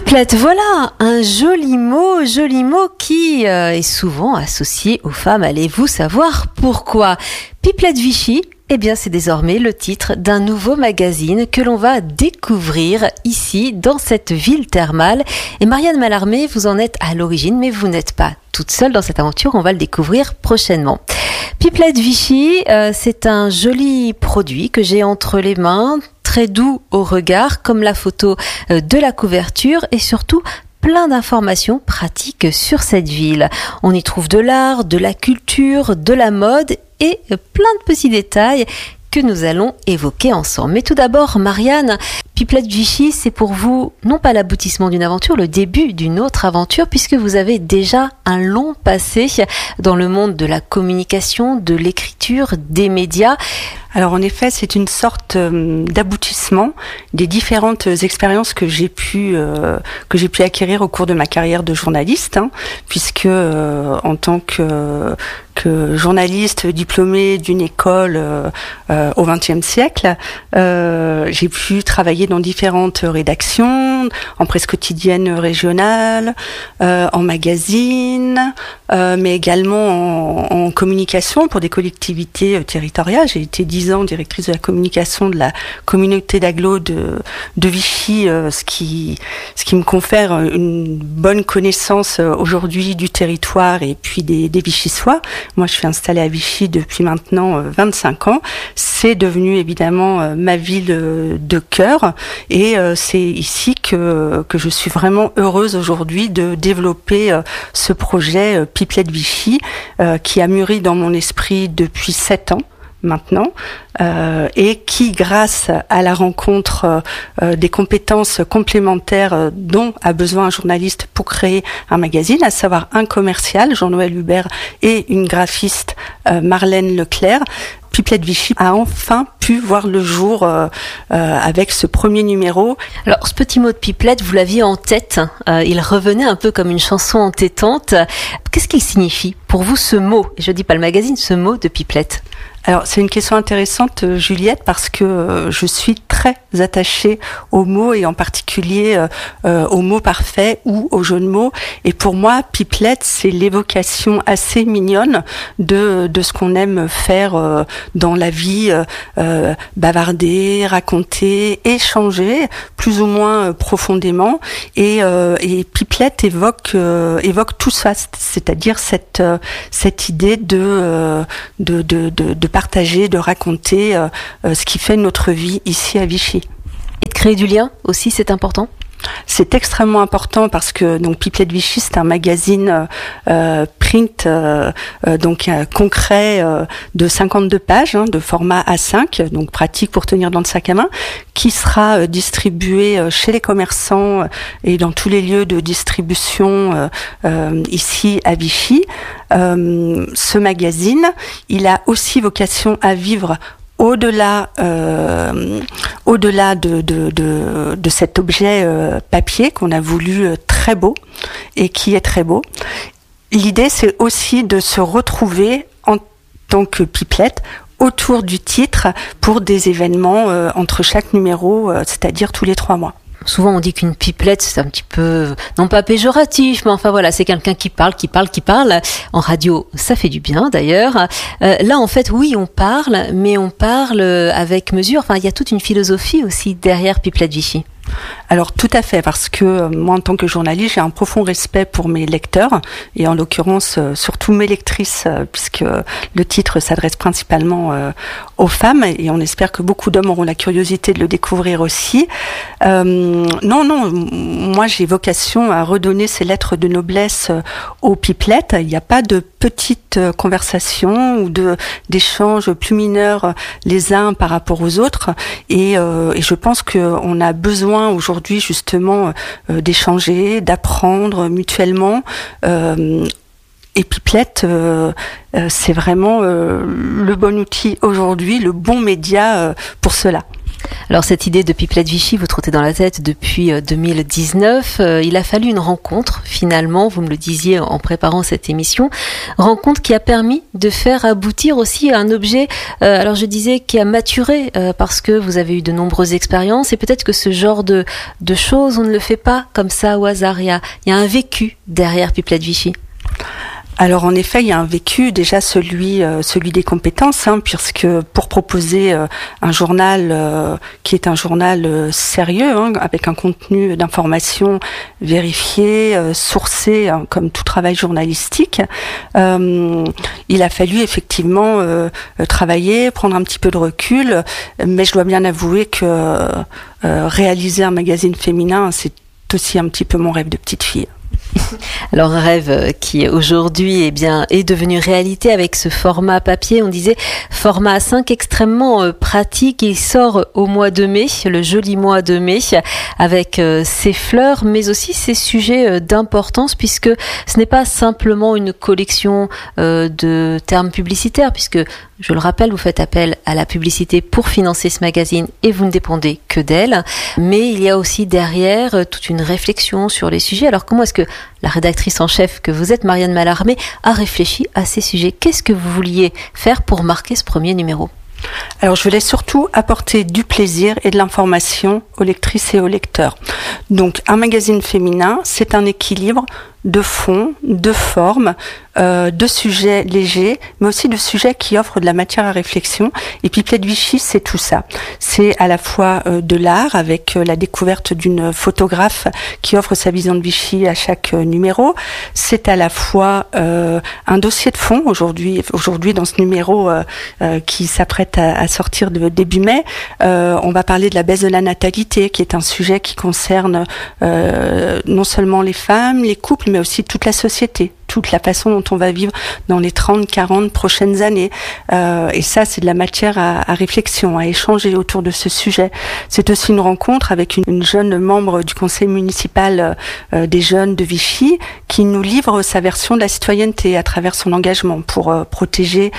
Pipelette, voilà un joli mot qui est souvent associé aux femmes. Allez-vous savoir pourquoi? Pipelette Vichy, eh bien c'est désormais le titre d'un nouveau magazine que l'on va découvrir ici dans cette ville thermale. Et Marianne Mallarmé, vous en êtes à l'origine, mais vous n'êtes pas toute seule dans cette aventure, on va le découvrir prochainement. Pipelette Vichy, c'est un joli produit que j'ai entre les mains, très doux au regard, comme la photo de la couverture et surtout plein d'informations pratiques sur cette ville. On y trouve de l'art, de la culture, de la mode et plein de petits détails que nous allons évoquer ensemble. Mais tout d'abord, Marianne, Pipelette Vichy, c'est pour vous non pas l'aboutissement d'une aventure, le début d'une autre aventure, puisque vous avez déjà un long passé dans le monde de la communication, de l'écriture, des médias. Alors en effet, c'est une sorte d'aboutissement des différentes expériences que j'ai pu acquérir au cours de ma carrière de journaliste, puisque en tant que journaliste diplômé d'une école au XXe siècle, j'ai pu travailler dans différentes rédactions, en presse quotidienne régionale, en magazine, mais également en communication pour des collectivités territoriales. J'ai été 10 ans directrice de la communication de la communauté d'agglo de Vichy, ce qui me confère une bonne connaissance aujourd'hui du territoire et puis des Vichysois. Moi, je suis installée à Vichy depuis maintenant 25 ans. C'est devenu évidemment ma ville de cœur et c'est ici que je suis vraiment heureuse aujourd'hui de développer ce projet Pipelette Vichy qui a mûri dans mon esprit depuis 7 ans maintenant, et qui, grâce à la rencontre des compétences complémentaires dont a besoin un journaliste pour créer un magazine, à savoir un commercial, Jean-Noël Hubert, et une graphiste, Marlène Leclerc, Pipelette Vichy a enfin pu voir le jour avec ce premier numéro. Alors, ce petit mot de Pipelette, vous l'aviez en tête. Il revenait un peu comme une chanson entêtante. Qu'est-ce qu'il signifie pour vous ce mot? Et je dis pas le magazine, ce mot de Pipelette. Alors, c'est une question intéressante, Juliette, parce que je suis très attachée aux mots et en particulier aux mots parfaits ou aux jeux de mots. Et pour moi, Pipelette, c'est l'évocation assez mignonne de ce qu'on aime faire dans la vie, bavarder, raconter, échanger, plus ou moins profondément. Et Pipelette évoque tout ça, c'est-à-dire cette idée de partager, de raconter ce qui fait notre vie ici à Vichy. Et de créer du lien aussi, c'est important? C'est extrêmement important parce que donc Pipelette Vichy, c'est un magazine print concret de 52 pages de format A5, donc pratique pour tenir dans le sac à main, qui sera distribué chez les commerçants et dans tous les lieux de distribution ici à Vichy. Ce magazine, il a aussi vocation à vivre au-delà de cet objet papier qu'on a voulu très beau et qui est très beau. L'idée, c'est aussi de se retrouver en tant que Pipelette autour du titre pour des événements entre chaque numéro, c'est-à-dire tous les 3 mois. Souvent on dit qu'une pipelette c'est un petit peu, non pas péjoratif, mais enfin voilà, c'est quelqu'un qui parle. En radio, ça fait du bien d'ailleurs. Là en fait, oui, on parle, mais on parle avec mesure. Enfin, il y a toute une philosophie aussi derrière Pipelette Vichy. Alors tout à fait, parce que moi en tant que journaliste, j'ai un profond respect pour mes lecteurs, et en l'occurrence surtout mes lectrices, puisque le titre s'adresse principalement aux femmes, et on espère que beaucoup d'hommes auront la curiosité de le découvrir aussi. Non, moi j'ai vocation à redonner ces lettres de noblesse aux Pipelettes. Il n'y a pas de petites conversations ou d'échanges plus mineurs les uns par rapport aux autres, et je pense qu'on a besoin aujourd'hui justement d'échanger, d'apprendre mutuellement. Et Pipelette, c'est vraiment le bon outil aujourd'hui, le bon média pour cela. Alors cette idée de Pipelette Vichy vous trottez dans la tête depuis 2019. Il a fallu une rencontre finalement, vous me le disiez en préparant cette émission, rencontre qui a permis de faire aboutir aussi un objet, alors je disais qui a maturé parce que vous avez eu de nombreuses expériences et peut-être que ce genre de choses on ne le fait pas comme ça au hasard. Il y a un vécu derrière Pipelette Vichy. Alors en effet, il y a un vécu, déjà celui des compétences, puisque pour proposer un journal qui est un journal sérieux, avec un contenu d'information vérifié, sourcé, comme tout travail journalistique, il a fallu effectivement travailler, prendre un petit peu de recul, mais je dois bien avouer que réaliser un magazine féminin, c'est aussi un petit peu mon rêve de petite fille. Alors un rêve qui aujourd'hui est devenu réalité avec ce format papier, on disait format A5 extrêmement pratique. Il sort au mois de mai, le joli mois de mai, avec ses fleurs mais aussi ses sujets d'importance, puisque ce n'est pas simplement une collection de termes publicitaires, puisque je le rappelle, vous faites appel à la publicité pour financer ce magazine et vous ne dépendez que d'elle. Mais il y a aussi derrière toute une réflexion sur les sujets. Alors comment est-ce que la rédactrice en chef que vous êtes, Marianne Mallarmé, a réfléchi à ces sujets? Qu'est-ce que vous vouliez faire pour marquer ce premier numéro? Alors je voulais surtout apporter du plaisir et de l'information aux lectrices et aux lecteurs. Donc un magazine féminin, c'est un équilibre de fond, de forme, de sujets légers, mais aussi de sujets qui offrent de la matière à réflexion. Et Pipelette Vichy, c'est tout ça. C'est à la fois de l'art, avec la découverte d'une photographe qui offre sa vision de Vichy à chaque numéro. C'est à la fois un dossier de fond, aujourd'hui dans ce numéro qui s'apprête à sortir de début mai. On va parler de la baisse de la natalité, qui est un sujet qui concerne non seulement les femmes, les couples, mais aussi toute la société, toute la façon dont on va vivre dans les 30-40 prochaines années. Et ça, c'est de la matière à réflexion, à échanger autour de ce sujet. C'est aussi une rencontre avec une jeune membre du conseil municipal des jeunes de Vichy qui nous livre sa version de la citoyenneté à travers son engagement pour protéger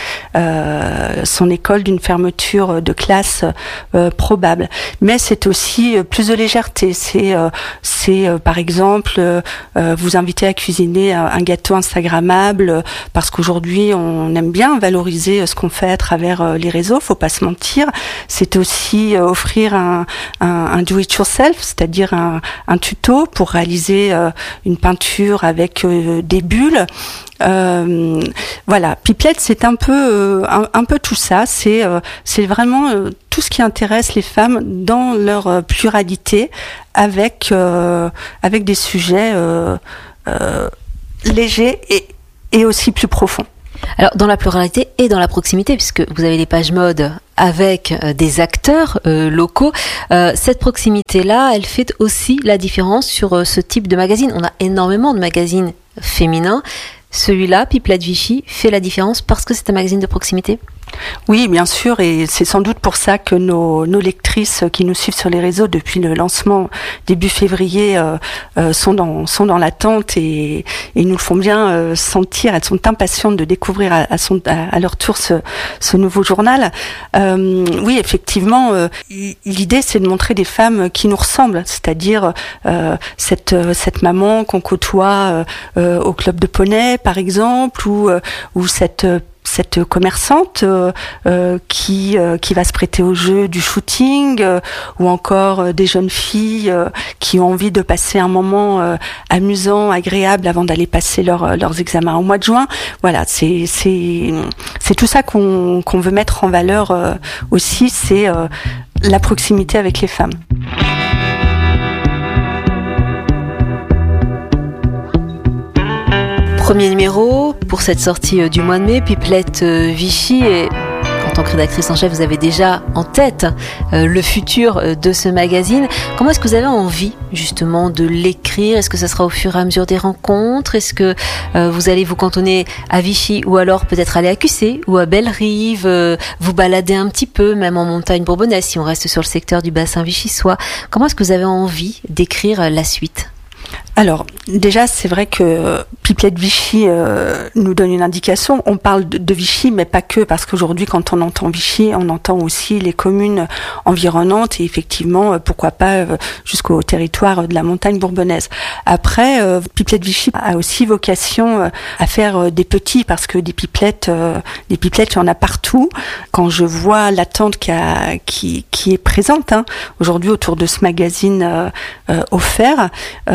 son école d'une fermeture de classe probable. Mais c'est aussi plus de légèreté. C'est par exemple vous inviter à cuisiner un gâteau instagrammable, parce qu'aujourd'hui on aime bien valoriser ce qu'on fait à travers les réseaux, faut pas se mentir. C'est aussi offrir un do it yourself, c'est-à-dire un tuto pour réaliser une peinture avec des bulles. Voilà, Pipelette, c'est un peu tout ça. C'est vraiment tout ce qui intéresse les femmes dans leur pluralité, avec des sujets légers et aussi plus profonds. Alors dans la pluralité et dans la proximité, puisque vous avez les pages mode avec des acteurs locaux, cette proximité-là, elle fait aussi la différence sur ce type de magazine. On a énormément de magazines féminins. Celui-là, Pipelette Vichy, fait la différence parce que c'est un magazine de proximité? Oui, bien sûr, et c'est sans doute pour ça que nos lectrices qui nous suivent sur les réseaux depuis le lancement début février sont dans l'attente et nous le font bien sentir. Elles sont impatientes de découvrir à leur tour ce nouveau journal. Oui, effectivement, l'idée c'est de montrer des femmes qui nous ressemblent, c'est-à-dire cette maman qu'on côtoie au club de poney, par exemple, ou cette commerçante qui va se prêter au jeu du shooting, ou encore des jeunes filles qui ont envie de passer un moment amusant, agréable avant d'aller passer leurs examens au mois de juin. Voilà, c'est tout ça qu'on veut mettre en valeur aussi, c'est la proximité avec les femmes. Premier numéro pour cette sortie du mois de mai, Pipelette Vichy, et en tant que rédactrice en chef, vous avez déjà en tête le futur de ce magazine. Comment est-ce que vous avez envie justement de l'écrire? Est-ce que ça sera au fur et à mesure des rencontres? Est-ce que vous allez vous cantonner à Vichy, ou alors peut-être aller à Cussé ou à Bellerive, vous balader un petit peu, même en montagne bourbonnaise si on reste sur le secteur du bassin vichysois? Comment est-ce que vous avez envie d'écrire la suite? Alors, déjà, c'est vrai que Pipelette Vichy nous donne une indication. On parle de Vichy, mais pas que, parce qu'aujourd'hui, quand on entend Vichy, on entend aussi les communes environnantes et effectivement, pourquoi pas jusqu'au territoire de la montagne bourbonnaise. Après, Pipelette Vichy a aussi vocation à faire des petits, parce que des pipelettes, il y en a partout. Quand je vois l'attente qui est présente aujourd'hui autour de ce magazine offert,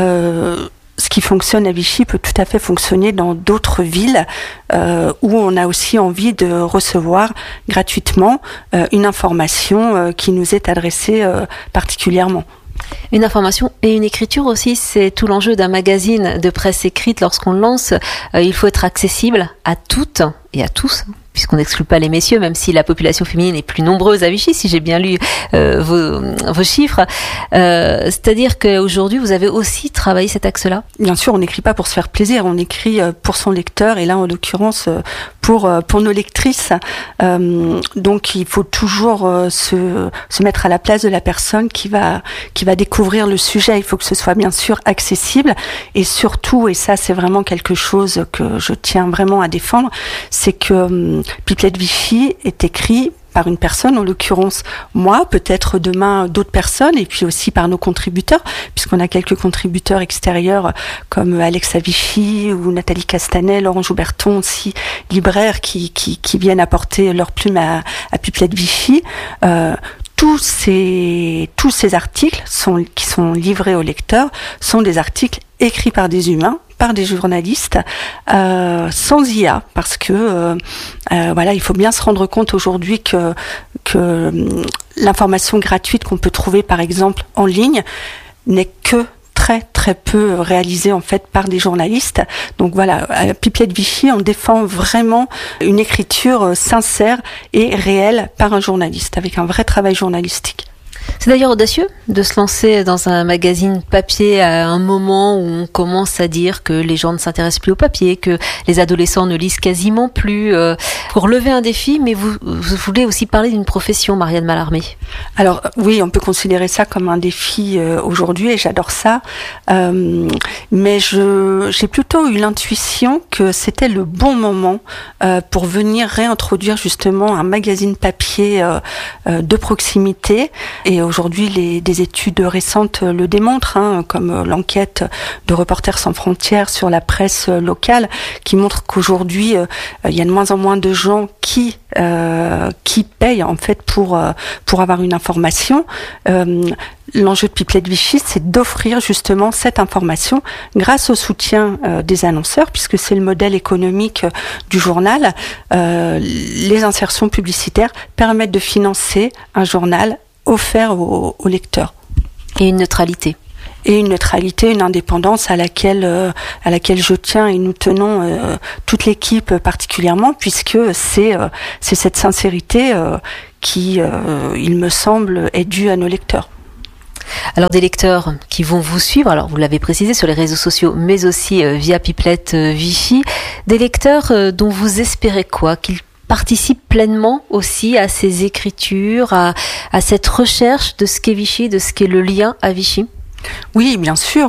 ce qui fonctionne à Vichy peut tout à fait fonctionner dans d'autres villes où on a aussi envie de recevoir gratuitement une information qui nous est adressée particulièrement. Une information et une écriture aussi, c'est tout l'enjeu d'un magazine de presse écrite. Lorsqu'on le lance, il faut être accessible à toutes et à tous, puisqu'on n'exclut pas les messieurs, même si la population féminine est plus nombreuse à Vichy, si j'ai bien lu vos chiffres. C'est-à-dire qu'aujourd'hui, vous avez aussi travaillé cet axe-là ? Bien sûr, on n'écrit pas pour se faire plaisir, on écrit pour son lecteur, et là, en l'occurrence, pour nos lectrices. Donc, il faut toujours se mettre à la place de la personne qui va découvrir le sujet. Il faut que ce soit bien sûr accessible, et surtout, et ça, c'est vraiment quelque chose que je tiens vraiment à défendre, c'est que Pipelette Vichy est écrit par une personne, en l'occurrence moi, peut-être demain d'autres personnes, et puis aussi par nos contributeurs, puisqu'on a quelques contributeurs extérieurs comme Alexa Vichy ou Nathalie Castanel, Orange Auberton aussi, libraires qui viennent apporter leur plume à Pipelette Vichy. Tous ces articles qui sont livrés aux lecteurs sont des articles écrits par des humains, par des journalistes, sans IA, parce que voilà, il faut bien se rendre compte aujourd'hui que l'information gratuite qu'on peut trouver par exemple en ligne n'est que très très peu réalisée en fait par des journalistes. Donc voilà, à Pipelette Vichy, on défend vraiment une écriture sincère et réelle par un journaliste, avec un vrai travail journalistique. C'est d'ailleurs audacieux de se lancer dans un magazine papier à un moment où on commence à dire que les gens ne s'intéressent plus au papier, que les adolescents ne lisent quasiment plus. Pour lever un défi, mais vous voulez aussi parler d'une profession, Marianne Mallarmé. Alors oui, on peut considérer ça comme un défi aujourd'hui, et j'adore ça. Mais j'ai plutôt eu l'intuition que c'était le bon moment pour venir réintroduire justement un magazine papier de proximité. Et aujourd'hui, des études récentes le démontrent, comme l'enquête de Reporters sans frontières sur la presse locale, qui montre qu'aujourd'hui, il y a de moins en moins de gens qui payent en fait pour avoir une information. L'enjeu de Pipelette Vichy, c'est d'offrir justement cette information grâce au soutien des annonceurs, puisque c'est le modèle économique du journal. Les insertions publicitaires permettent de financer un journal offert aux lecteurs. Et une neutralité. Et une neutralité, une indépendance à laquelle je tiens, et nous tenons toute l'équipe particulièrement, puisque c'est cette sincérité qui, il me semble, est due à nos lecteurs. Alors des lecteurs qui vont vous suivre, alors vous l'avez précisé sur les réseaux sociaux, mais aussi via Pipelette Vichy, des lecteurs dont vous espérez quoi ? Qu'ils participent pleinement aussi à ces écritures, à cette recherche de ce qu'est Vichy, de ce qu'est le lien à Vichy ? Oui, bien sûr.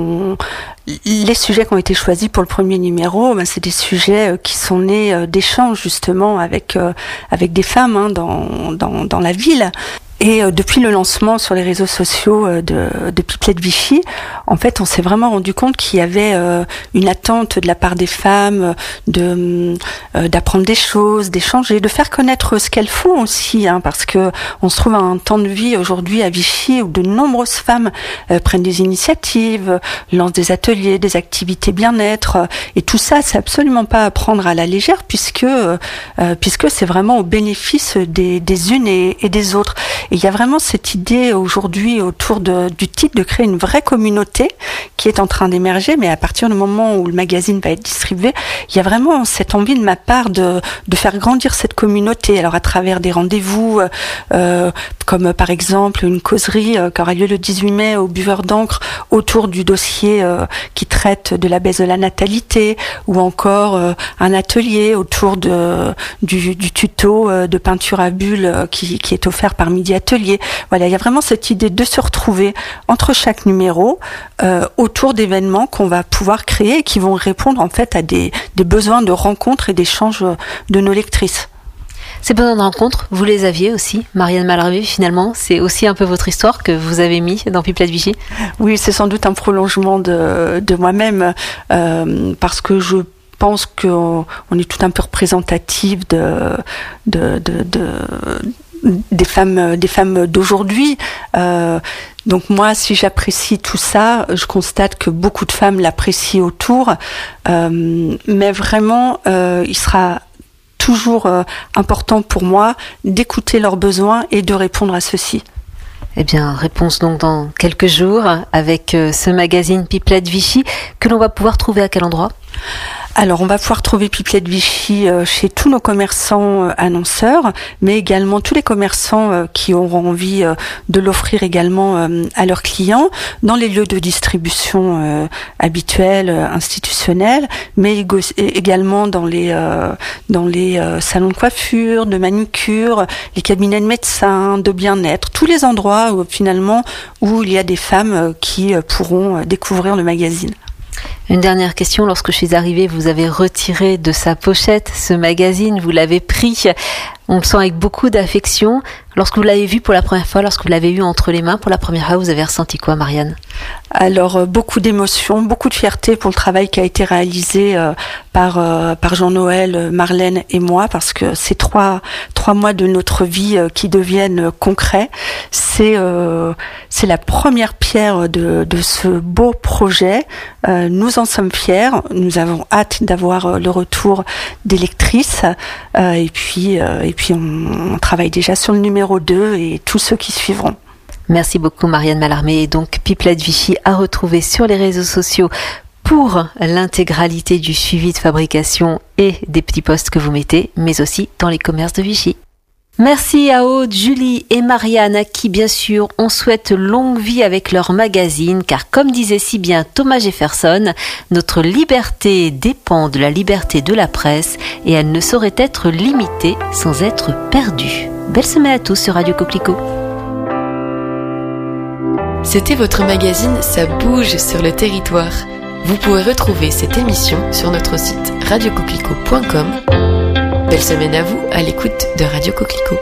Les sujets qui ont été choisis pour le premier numéro, c'est des sujets qui sont nés d'échanges justement avec des femmes dans la ville. Et depuis le lancement sur les réseaux sociaux de Pipelette Vichy, en fait, on s'est vraiment rendu compte qu'il y avait une attente de la part des femmes d'apprendre des choses, d'échanger, de faire connaître ce qu'elles font aussi, parce que on se trouve à un temps de vie aujourd'hui à Vichy où de nombreuses femmes prennent des initiatives, lancent des ateliers, des activités bien-être, et tout ça, c'est absolument pas à prendre à la légère, puisque c'est vraiment au bénéfice des unes et des autres. Et il y a vraiment cette idée aujourd'hui autour du titre de créer une vraie communauté qui est en train d'émerger, mais à partir du moment où le magazine va être distribué, il y a vraiment cette envie de ma part de faire grandir cette communauté communauté. Alors à travers des rendez-vous, comme par exemple une causerie qui aura lieu le 18 mai au Buveur d'encre autour du dossier qui traite de la baisse de la natalité, ou encore un atelier autour du tuto de peinture à bulles qui est offert par Midi Atelier. Voilà, il y a vraiment cette idée de se retrouver entre chaque numéro autour d'événements qu'on va pouvoir créer et qui vont répondre en fait à des besoins de rencontres et d'échanges de nos lectrices. Ces besoins de rencontres, vous les aviez aussi, Marianne Mallarmé, finalement, c'est aussi un peu votre histoire que vous avez mis dans Pipelette Vichy? Oui, c'est sans doute un prolongement de moi-même, parce que je pense qu'on est tout un peu représentatif des femmes d'aujourd'hui. Donc moi, si j'apprécie tout ça, je constate que beaucoup de femmes l'apprécient autour, mais vraiment, il sera toujours important pour moi d'écouter leurs besoins et de répondre à ceux-ci. Eh bien, réponse donc dans quelques jours avec ce magazine Pipelette Vichy que l'on va pouvoir trouver à quel endroit ? Alors, on va pouvoir trouver Pipelette Vichy chez tous nos commerçants annonceurs, mais également tous les commerçants qui auront envie de l'offrir également à leurs clients, dans les lieux de distribution habituels, institutionnels, mais également dans les salons de coiffure, de manucure, les cabinets de médecins, de bien-être, tous les endroits finalement où il y a des femmes qui pourront découvrir le magazine. Une dernière question, lorsque je suis arrivée, vous avez retiré de sa pochette ce magazine, vous l'avez pris, on le sent avec beaucoup d'affection. Lorsque vous l'avez vu pour la première fois, lorsque vous l'avez eu entre les mains pour la première fois, vous avez ressenti quoi, Marianne ? Alors, beaucoup d'émotions, beaucoup de fierté pour le travail qui a été réalisé par Jean-Noël, Marlène et moi, parce que c'est trois mois de notre vie qui deviennent concrets. C'est la première pierre de ce beau projet. Nous en sommes fiers. Nous avons hâte d'avoir le retour des lectrices. Et puis on travaille déjà sur le numéro 2 et tous ceux qui suivront. Merci beaucoup Marianne Mallarmé. Et donc Pipelette Vichy à retrouver sur les réseaux sociaux pour l'intégralité du suivi de fabrication et des petits posts que vous mettez, mais aussi dans les commerces de Vichy. Merci à Aude, Julie et Marianne, à qui bien sûr on souhaite longue vie avec leur magazine, car comme disait si bien Thomas Jefferson, notre liberté dépend de la liberté de la presse et elle ne saurait être limitée sans être perdue. Belle semaine à tous sur Radio Coquelicot. C'était votre magazine Ça bouge sur le territoire. Vous pouvez retrouver cette émission sur notre site radiocoquelicot.com. Belle semaine à vous à l'écoute de Radio Coquelicot.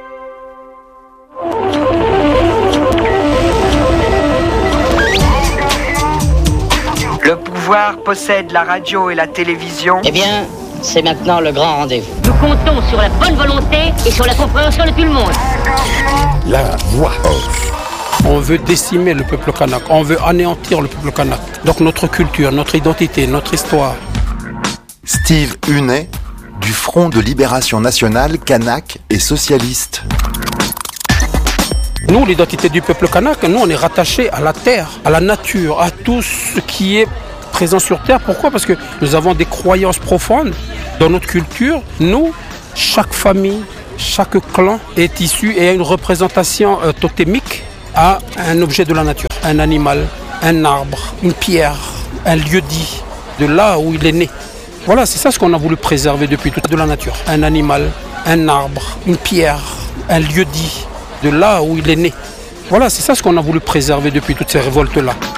Le pouvoir possède la radio et la télévision. Eh bien, c'est maintenant le grand rendez-vous. Nous comptons sur la bonne volonté et sur la compréhension de tout le monde. La voix off. On veut décimer le peuple kanak, on veut anéantir le peuple kanak. Donc notre culture, notre identité, notre histoire. Steve Hunet, du Front de Libération Nationale kanak et socialiste. Nous, l'identité du peuple kanak, nous on est rattachés à la terre, à la nature, à tout ce qui est présent sur terre. Pourquoi ? Parce que nous avons des croyances profondes dans notre culture. Nous, chaque famille, chaque clan est issu et a une représentation totémique à un objet de la nature, un animal, un arbre, une pierre, un lieu-dit, de là où il est né. Voilà, c'est ça ce qu'on a voulu préserver depuis toute de la nature. Un animal, un arbre, une pierre, un lieu-dit, de là où il est né. Voilà, c'est ça ce qu'on a voulu préserver depuis toutes ces révoltes-là.